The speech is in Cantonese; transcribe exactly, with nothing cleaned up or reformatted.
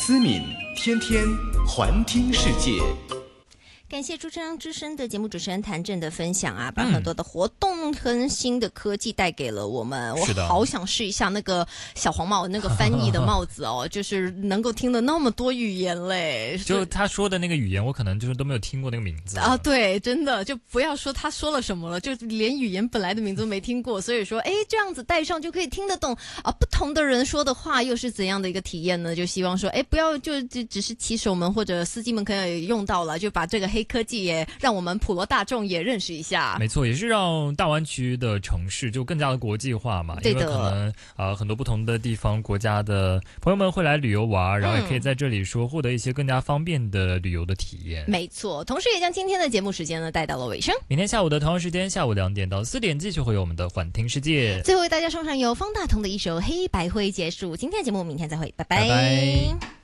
思敏，天天环听世界。 感谢珠江之声的节目主持人谭震的分享啊，把很多的活动和新的科技带给了我们。我好想试一下那个小黄帽那个翻译的帽子哦，就是能够听得那么多语言嘞。 就他说的那个语言，我可能就是都没有听过那个名字啊。对，真的就不要说他说了什么了，就连语言本来的名字都没听过。所以说，哎，这样子戴上就可以听得懂啊，不同的人说的话又是怎样的一个体验呢？就希望说，哎，不要就就只是骑手们或者司机们可以用到了，就把这个黑科技也让我们普罗大众也认识一下。 没错，也是让大湾区的城市就更加的国际化嘛。 对的， 因为可能呃很多不同的地方国家的朋友们会来旅游玩，然后也可以在这里说获得一些更加方便的旅游的体验。 没错，同时也将今天的节目时间呢带到了尾声。 明天下午的同样时间，下午两点到四点继续会有我们的环听世界。 最后为大家送上由方大同的一首《黑白灰》结束今天的节目，明天再会，拜拜。 拜拜。